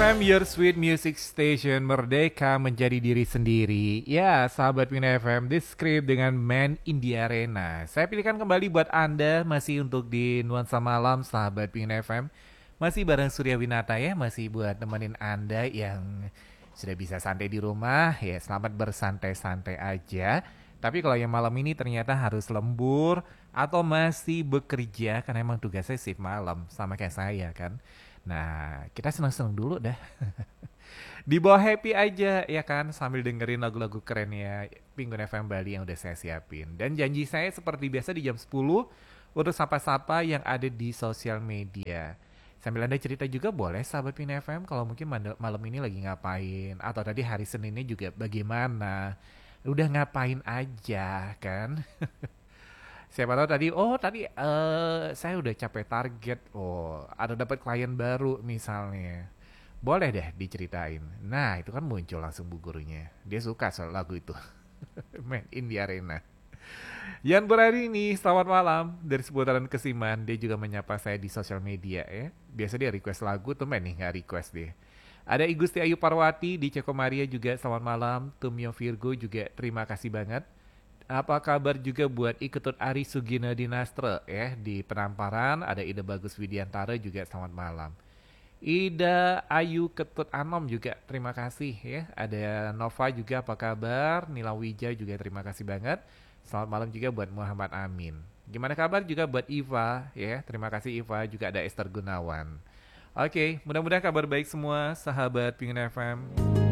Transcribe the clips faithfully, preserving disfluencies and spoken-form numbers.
M, your sweet music station, merdeka menjadi diri sendiri. Ya, sahabat Pin F M, this script dengan Man in the Arena. Saya pilihkan kembali buat Anda masih untuk di Nuansa Malam, sahabat Pin F M. Masih bareng Surya Winata ya, masih buat nemenin Anda yang sudah bisa santai di rumah. Ya, selamat bersantai-santai aja. Tapi kalau yang malam ini ternyata harus lembur atau masih bekerja karena emang tugasnya shift malam sama kayak saya kan. Nah, kita seneng-seneng dulu dah. Dibawa happy aja ya kan sambil dengerin lagu-lagu kerennya Pingun F M Bali yang udah saya siapin. Dan janji saya seperti biasa di jam sepuluh untuk sapa-sapa yang ada di sosial media. Sambil Anda cerita juga boleh sahabat Pin F M kalau mungkin malam ini lagi ngapain atau tadi hari Seninnya juga bagaimana. Udah ngapain aja kan? Siapa tahu tadi, oh tadi uh, saya udah capek target, oh ada dapat klien baru misalnya. Boleh deh diceritain. Nah itu kan muncul langsung bu gurunya. Dia suka soal lagu itu. Man in the Arena. Yan Burari ini, selamat malam. Dari seputaran Kesiman, dia juga menyapa saya di sosial media ya. Biasa dia request lagu, tuh nih gak request deh. Ada Igusti Ayu Parwati di Ceko Maria juga, selamat malam. Tumio Virgo juga terima kasih banget. Apa kabar juga buat Iketut Ari Sugina Dinastre ya di Penamparan. Ada Ida Bagus Widiantara juga selamat malam. Ida Ayu Ketut Anom juga terima kasih ya. Ada Nova juga apa kabar. Nila Wija juga terima kasih banget. Selamat malam juga buat Muhammad Amin. Gimana kabar juga buat Iva ya. Terima kasih Iva. Juga ada Esther Gunawan. Oke, mudah-mudahan kabar baik semua sahabat Pingin F M.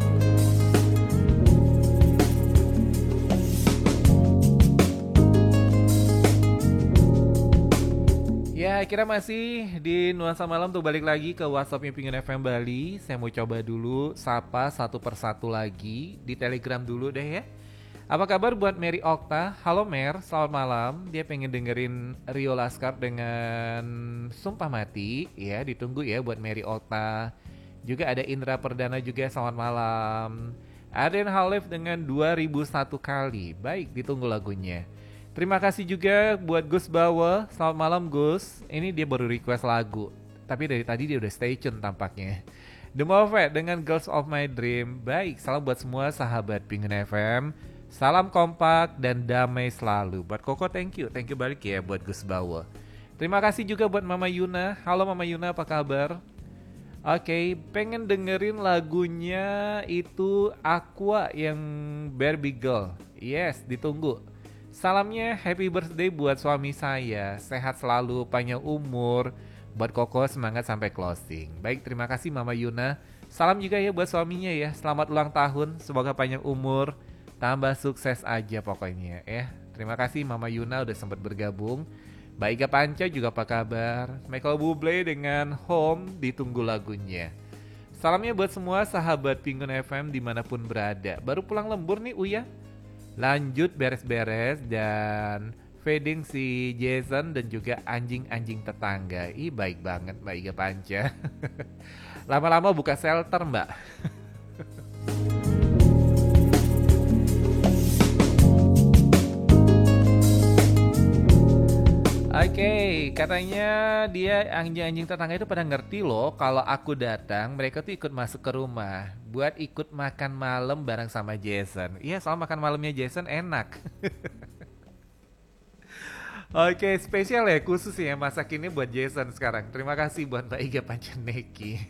Ya, kira masih di Nuansa Malam tuh balik lagi ke WhatsApp-nya Pingin F M Bali. Saya mau coba dulu sapa satu persatu lagi di Telegram dulu deh ya. Apa kabar buat Mary Okta? Halo Mer, selamat malam. Dia pengen dengerin Rio Laskar dengan Sumpah Mati. Ya, ditunggu ya buat Mary Okta. Juga ada Indra Perdana juga, selamat malam. Aden Halif dengan dua ribu satu kali. Baik, ditunggu lagunya. Terima kasih juga buat Gus Bawa. Selamat malam Gus. Ini dia baru request lagu, tapi dari tadi dia udah stay tune tampaknya. The Movet dengan Girls of My Dream. Baik, salam buat semua sahabat Pingin F M. Salam kompak dan damai selalu. Buat Koko thank you. Thank you balik ya buat Gus Bawa. Terima kasih juga buat Mama Yuna. Halo Mama Yuna, apa kabar? Oke, okay, pengen dengerin lagunya itu Aqua yang Barbie Girl. Yes, ditunggu. Salamnya happy birthday buat suami saya. Sehat selalu, panjang umur. Buat Koko semangat sampai closing. Baik, terima kasih Mama Yuna. Salam juga ya buat suaminya ya. Selamat ulang tahun, semoga panjang umur. Tambah sukses aja pokoknya ya. Terima kasih Mama Yuna udah sempat bergabung. Mbak Iga Panca juga apa kabar? Michael Bublé dengan Home, ditunggu lagunya. Salamnya buat semua sahabat Pingun F M dimanapun berada. Baru pulang lembur nih Uya. Lanjut beres-beres dan feeding si Jason dan juga anjing-anjing tetangga. Ih baik banget Mbak Iga Panca. Lama-lama buka shelter Mbak. Oke, okay, katanya dia anjing-anjing tetangga itu pada ngerti loh kalau aku datang, mereka tuh ikut masuk ke rumah buat ikut makan malam bareng sama Jason. Iya, soal makan malamnya Jason enak. Oke, okay, spesial ya, khusus ya masak ini buat Jason sekarang. Terima kasih buat Mbak Iga Panceneki.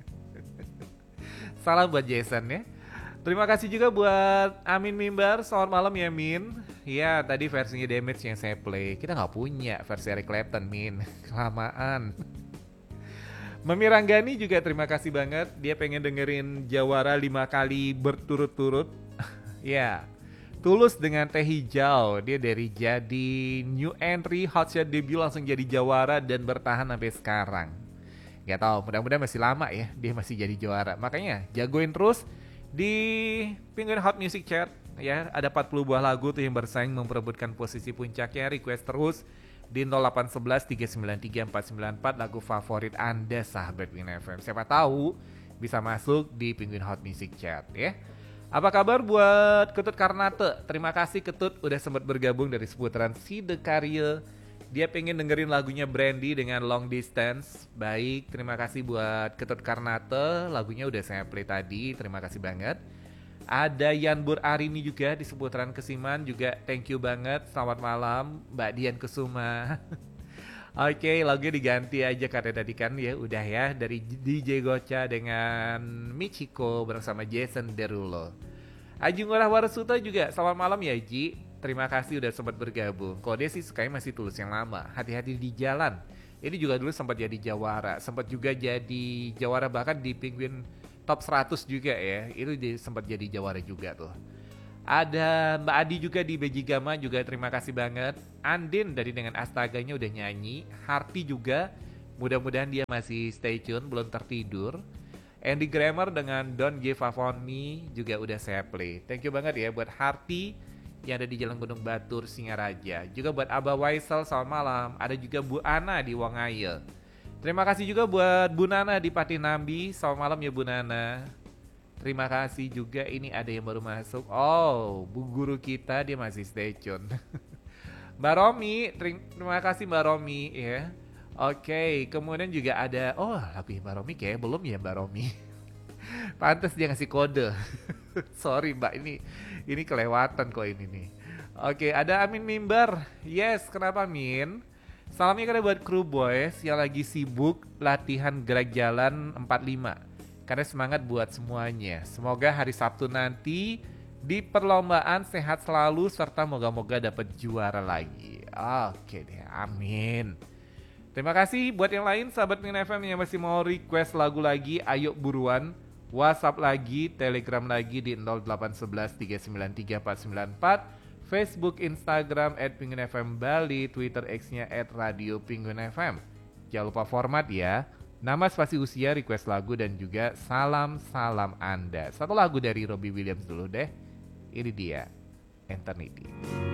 Salam buat Jason ya. Terima kasih juga buat Amin Mimbar, selamat malam ya Min. Ya tadi versinya Damage yang saya play, kita gak punya versi Eric Clapton Min, kelamaan. Mami Ranggani juga terima kasih banget, dia pengen dengerin Jawara lima kali berturut-turut. Ya, Tulus dengan Teh Hijau, dia dari jadi new entry hotshot debut langsung jadi Jawara dan bertahan sampai sekarang. Gak tahu, mudah-mudahan masih lama ya, dia masih jadi juara. Makanya jagoin terus. Di Penguin Hot Music Chat ya, ada empat puluh buah lagu tuh yang bersaing memperebutkan posisi puncaknya. Request terus di nol delapan satu satu tiga sembilan tiga empat sembilan empat lagu favorit Anda sahabat Penguin F M. Siapa tahu bisa masuk di Penguin Hot Music Chat ya. Apa kabar buat Ketut Karnate? Terima kasih Ketut udah sempat bergabung dari seputaran Sidekarya Dia pengen dengerin lagunya Brandy dengan Long Distance. Baik, terima kasih buat Ketut Karnate. Lagunya udah saya play tadi, terima kasih banget. Ada Yanbur Arini juga di seputaran Kesiman juga, thank you banget. Selamat malam Mbak Dian Kusuma. Oke, lagunya diganti aja karena tadi kan ya udah ya dari D J Gocha dengan Michiko bersama Jason Derulo. Aji Ngurah Warasuto juga selamat malam ya Ji. Terima kasih udah sempat bergabung. Kalau dia sih sukanya masih Tulus yang lama. Hati-hati di jalan. Ini juga dulu sempat jadi jawara, sempat juga jadi jawara bahkan di Penguin Top seratus juga ya. Itu di, sempat jadi jawara juga tuh. Ada Mbak Adi juga di Bejigama juga terima kasih banget. Andin dari dengan astaganya udah nyanyi. Harti juga mudah-mudahan dia masih stay tune belum tertidur. Andy Grammer dengan Don't Give Up On Me juga udah saya play. Thank you banget ya buat Harti yang ada di Jalan Gunung Batur Singaraja. Juga buat Abah Waisel selamat malam. Ada juga Bu Ana di Wongaye. Terima kasih juga buat Bu Nana di Patinambi. Selamat malam ya Bu Nana. Terima kasih juga, ini ada yang baru masuk. Oh, bu guru kita dia masih stay tune. Mbak Romi, terima kasih Mbak Romi ya. Oke, kemudian juga ada, oh lagu Mbak Romi kayak belum ya Mbak Romi. Pantes dia ngasih kode. Sorry Mbak, ini ini kelewatan kok ini nih. Oke, ada Amin Mimbar. Yes, kenapa Min? Salamnya kan buat Crew Boys yang lagi sibuk latihan gerak jalan empat lima. Karena semangat buat semuanya. Semoga hari Sabtu nanti di perlombaan sehat selalu serta moga-moga dapat juara lagi. Oke deh, amin. Terima kasih buat yang lain sahabat Pengen F M yang masih mau request lagu lagi, ayo buruan. WhatsApp lagi, Telegram lagi di nol delapan satu satu tiga sembilan tiga empat sembilan empat, Facebook, Instagram at Pengen F M Bali, Twitter X-nya at Radio Pengen F M. Jangan lupa format ya. Nama, spasi usia, request lagu, dan juga salam-salam Anda. Satu lagu dari Robbie Williams dulu deh. Ini dia, Eternity.